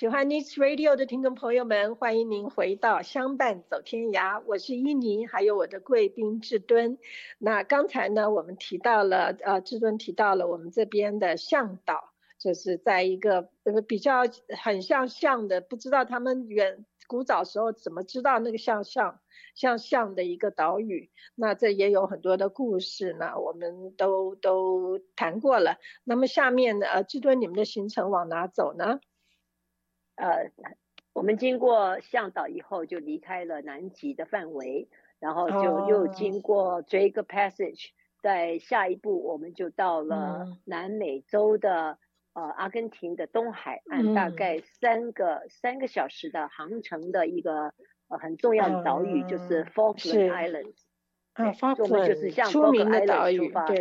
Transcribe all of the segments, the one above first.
喜欢 News Radio 的听众朋友们，欢迎您回到相伴走天涯，我是依妮，还有我的贵宾志敦。那刚才呢，我们提到了，志敦提到了我们这边的向导，就是在一个比较很像的，不知道他们古早时候怎么知道那个像的一个岛屿。那这也有很多的故事呢，我们都谈过了。那么下面呢，志敦，你们的行程往哪走呢？ 我们经过向导以后就离开了南极的范围，然后就又经过 Drake Passage， 在下一步我们就到了南美洲的阿根廷的东海岸，大概三个小时的航程的一个很重要的岛屿，就是 Falkland Islands。我们就是向 Falkland Islands 出发。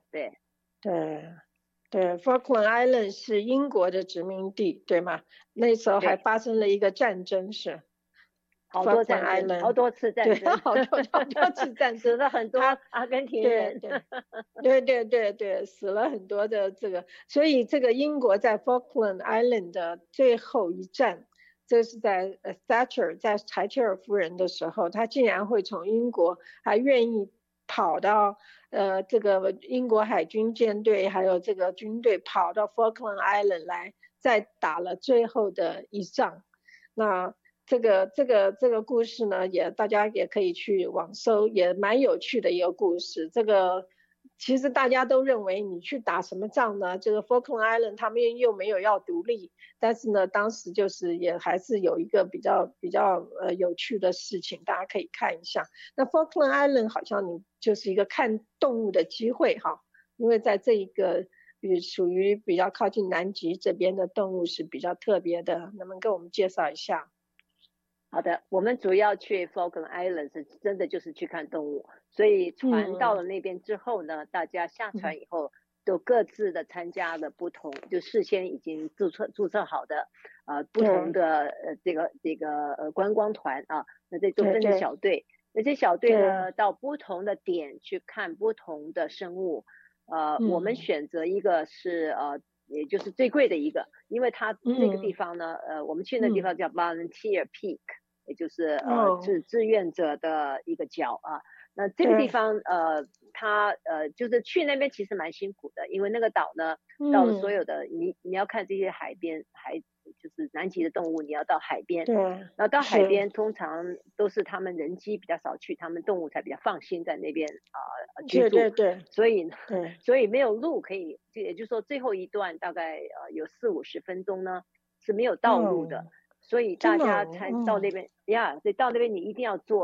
对 Falkland Island 是英国的殖民地，对吗？那时候还发生了一个战争，是好多次战争，好多次战争， 好多次战争， 死了很多阿根廷人。 对，死了很多的这个，所以这个英国在 Falkland Island 的最后一战，这是在Thatcher 在柴切尔夫人的时候，他竟然会从英国还愿意跑到这个英国海军舰队还有这个军队跑到 Falkland Island 来，再打了最后的一仗。那这个故事呢，大家也可以去网搜，也蛮有趣的一个故事。这个其实大家都认为你去打什么仗呢？这个 Falkland Island 他们又没有要独立，但是呢，当时就是也还是有一个比较有趣的事情，大家可以看一下。那 Falkland Island 好像你就是一个看动物的机会哈，因为在这一个属于比较靠近南极这边的动物是比较特别的，能不能跟我们介绍一下？ 好的，我们主要去 Falkland Islands 真的就是去看动物，所以船到了那边之后呢，大家下船以后都各自的参加了不同，就事先已经注册好的不同的这个观光团啊，那这都分成小队，那这小队呢到不同的点去看不同的生物，我们选择一个是也就是最贵的一个，因为它这个地方呢，我们去的地方叫 Volunteer Peak， 也就是志愿者的一个角啊。那这个地方它就是去那边其实蛮辛苦的，因为那个岛呢，到了所有的你要看这些海边就是南极的动物，你要到海边，然后到海边通常都是他们人机比较少去，他们动物才比较放心在那边居住，所以没有路可以，也就是说最后一段大概有40-50分钟呢是没有道路的，所以大家才到那边对，到那边你一定要坐